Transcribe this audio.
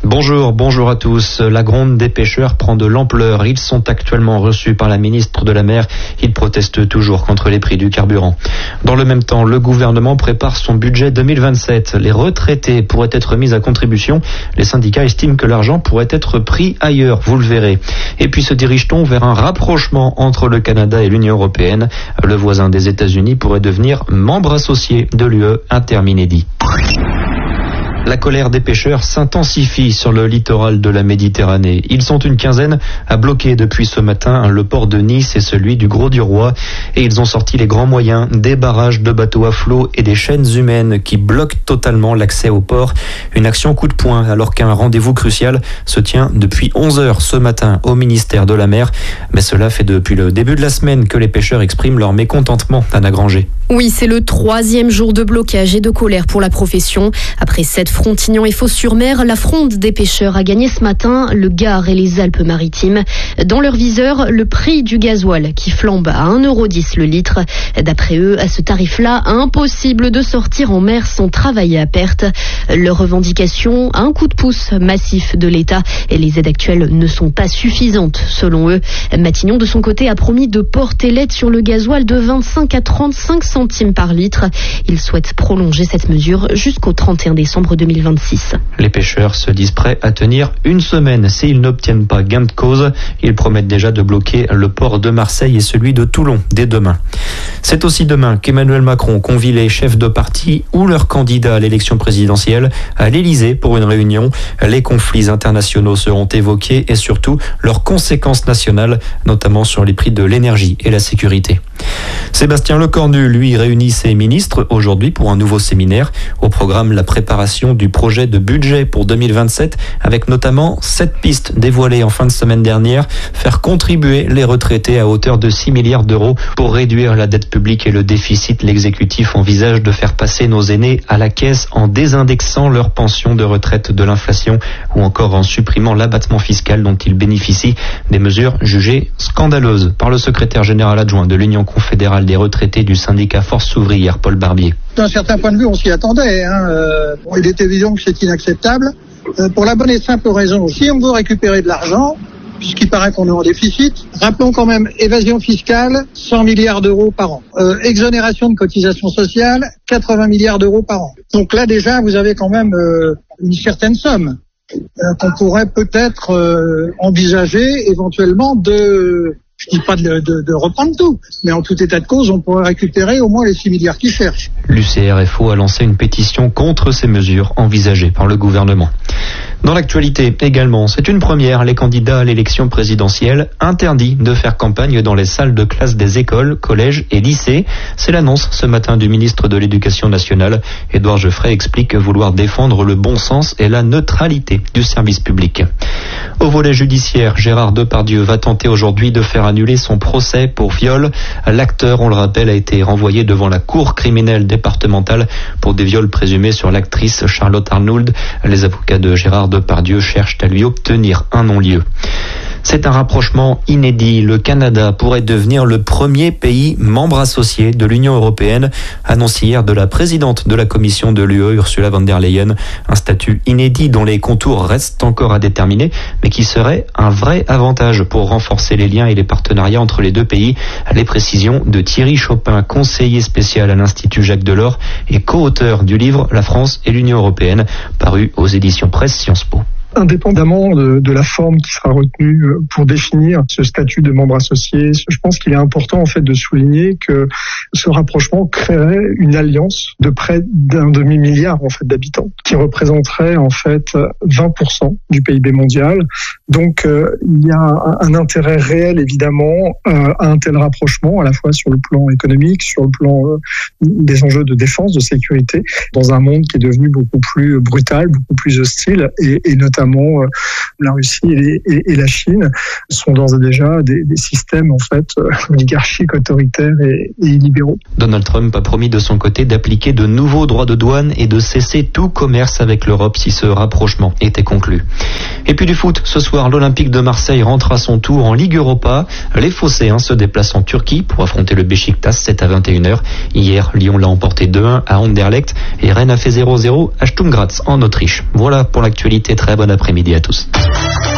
Bonjour à tous. La gronde des pêcheurs prend de l'ampleur. Ils sont actuellement reçus par la ministre de la Mer. Ils protestent toujours contre les prix du carburant. Dans le même temps, le gouvernement prépare son budget 2027. Les retraités pourraient être mis à contribution. Les syndicats estiment que l'argent pourrait être pris ailleurs, vous le verrez. Et puis se dirige-t-on vers un rapprochement entre le Canada et l'Union européenne. Le voisin des États-Unis pourrait devenir membre associé de l'UE, un terme inédit. La colère des pêcheurs s'intensifie sur le littoral de la Méditerranée. Ils sont une quinzaine à bloquer depuis ce matin le port de Nice et celui du Gros-du-Roi. Et ils ont sorti les grands moyens, des barrages de bateaux à flot et des chaînes humaines qui bloquent totalement l'accès au port. Une action coup de poing alors qu'un rendez-vous crucial se tient depuis 11h ce matin au ministère de la Mer. Mais cela fait depuis le début de la semaine que les pêcheurs expriment leur mécontentement, Anna Granger. Oui, c'est le 3e jour de blocage et de colère pour la profession. Après 7 Frontignan et Fos-sur-Mer, la fronde des pêcheurs a gagné ce matin le Gard et les Alpes-Maritimes. Dans leur viseur, le prix du gasoil qui flambe à 1,10 € le litre. D'après eux, à ce tarif-là, impossible de sortir en mer sans travailler à perte. Leur revendication, un coup de pouce massif de l'État et les aides actuelles ne sont pas suffisantes selon eux. Matignon, de son côté, a promis de porter l'aide sur le gasoil de 25 à 35 centimes par litre. Il souhaite prolonger cette mesure jusqu'au 31 décembre 2026. Les pêcheurs se disent prêts à tenir une semaine s'ils n'obtiennent pas gain de cause. Ils promettent déjà de bloquer le port de Marseille et celui de Toulon dès demain. C'est aussi demain qu'Emmanuel Macron convie les chefs de parti ou leurs candidats à l'élection présidentielle à l'Élysée pour une réunion. Les conflits internationaux seront évoqués et surtout leurs conséquences nationales, notamment sur les prix de l'énergie et la sécurité. Sébastien Lecornu, lui, réunit ses ministres aujourd'hui pour un nouveau séminaire. Au programme, la préparation du projet de budget pour 2027 avec notamment 7 pistes dévoilées en fin de semaine dernière. Faire contribuer les retraités à hauteur de 6 milliards d'euros pour réduire la dette publique et le déficit. L'exécutif envisage de faire passer nos aînés à la caisse en désindexant leurs pensions de retraite de l'inflation ou encore en supprimant l'abattement fiscal dont ils bénéficient. Des mesures jugées scandaleuses par le secrétaire général adjoint de l'Union confédérale des retraités du syndicat Force ouvrière, Paul Barbier. D'un certain point de vue, on s'y attendait. Il est évident que c'est inacceptable. Pour la bonne et simple raison, si on veut récupérer de l'argent, puisqu'il paraît qu'on est en déficit, rappelons quand même évasion fiscale, 100 milliards d'euros par an. Exonération de cotisations sociales, 80 milliards d'euros par an. Donc là déjà, vous avez quand même une certaine somme qu'on pourrait peut-être envisager éventuellement de... Je dis pas de reprendre tout, mais en tout état de cause, on pourrait récupérer au moins les 6 milliards qu'ils cherchent. L'UCRFO a lancé une pétition contre ces mesures envisagées par le gouvernement. Dans l'actualité également, c'est une première, les candidats à l'élection présidentielle interdits de faire campagne dans les salles de classe des écoles, collèges et lycées. C'est l'annonce ce matin du ministre de l'Éducation nationale. Édouard Geoffrey explique vouloir défendre le bon sens et la neutralité du service public. Au volet judiciaire, Gérard Depardieu va tenter aujourd'hui de faire annuler son procès pour viol. L'acteur, on le rappelle, a été renvoyé devant la cour criminelle départementale pour des viols présumés sur l'actrice Charlotte Arnould. Les avocats de Gérard Depardieu cherchent à lui obtenir un non-lieu. C'est un rapprochement inédit. Le Canada pourrait devenir le premier pays membre associé de l'Union européenne, annoncé hier de la présidente de la commission de l'UE, Ursula von der Leyen. Un statut inédit dont les contours restent encore à déterminer, mais qui serait un vrai avantage pour renforcer les liens et les partenariats entre les deux pays. Les précisions de Thierry Chopin, conseiller spécial à l'Institut Jacques Delors et co-auteur du livre « La France et l'Union européenne », paru aux éditions Presse Sciences Po. Indépendamment de la forme qui sera retenue pour définir ce statut de membre associé, je pense qu'il est important en fait de souligner que ce rapprochement créerait une alliance de près d'un demi-milliard en fait d'habitants, qui représenterait en fait 20% du PIB mondial. Donc il y a un intérêt réel évidemment à un tel rapprochement, à la fois sur le plan économique, sur le plan des enjeux de défense, de sécurité, dans un monde qui est devenu beaucoup plus brutal, beaucoup plus hostile, et notamment la Russie et la Chine sont d'ores et déjà des systèmes en fait oligarchiques, autoritaires et illibéraux. Donald Trump a promis de son côté d'appliquer de nouveaux droits de douane et de cesser tout commerce avec l'Europe si ce rapprochement était conclu. Et puis du foot, ce soir, l'Olympique de Marseille rentre à son tour en Ligue Europa. Les Phocéens se déplacent en Turquie pour affronter le Beşiktaş, c'est à 21h. Hier, Lyon l'a emporté 2-1 à Anderlecht et Rennes a fait 0-0 à Stuttgart en Autriche. Voilà pour l'actualité, très bonne Bon après-midi à tous.